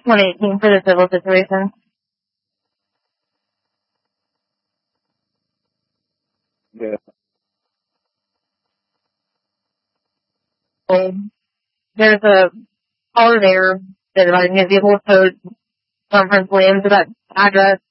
2018 for the civil situation. Yeah. There's a caller there that invited me to be able to post conference land to that address.